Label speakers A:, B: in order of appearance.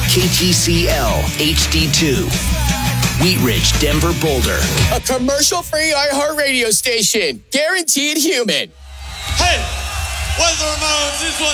A: KTCL HD2. Wheat Ridge, Denver, Boulder.
B: A commercial-free iHeartRadio station. Guaranteed human.
C: Hey, what's the Ramones? This one.